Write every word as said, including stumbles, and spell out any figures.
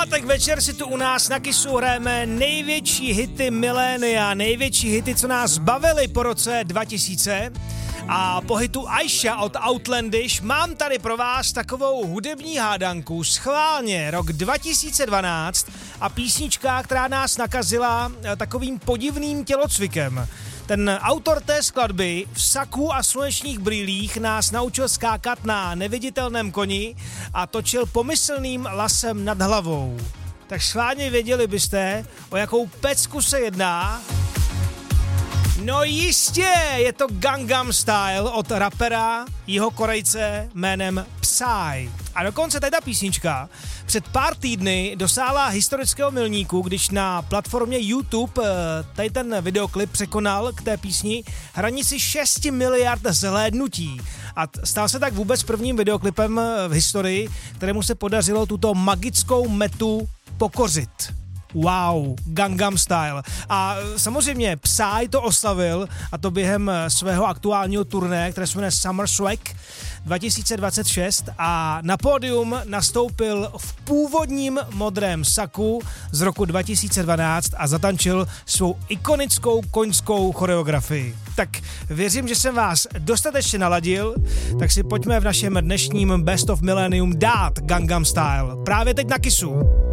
pátek večer si tu u nás na Kissu hrajeme největší hity milénia, největší hity, co nás bavily po roce dva tisíce. A po hitu Aisha od Outlandish mám tady pro vás takovou hudební hádanku, schválně rok dva tisíce dvanáct a písnička, která nás nakazila takovým podivným tělocvikem. Ten autor té skladby v saku a slunečních brýlích nás naučil skákat na neviditelném koni a točil pomyslným lasem nad hlavou. Tak schválně věděli byste, o jakou pecku se jedná. No jistě, je to Gangnam Style od rapera Jihokorejce jménem Psy. A dokonce tady ta písnička před pár týdny dosáhla historického milníku, když na platformě YouTube tady ten videoklip překonal k té písni hranici šest miliard zhlédnutí. A stal se tak vůbec prvním videoklipem v historii, kterému se podařilo tuto magickou metu pokořit. Wow, Gangnam Style. A samozřejmě Psy to oslavil, a to během svého aktuálního turné, které se jmenuje Summer Swag dva tisíce dvacet šest, a na pódium nastoupil v původním modrém saku z roku dva tisíce dvanáct a zatančil svou ikonickou koňskou choreografii. Tak věřím, že jsem vás dostatečně naladil, tak si pojďme v našem dnešním Best of Millennium dát Gangnam Style. Právě teď na Kissu.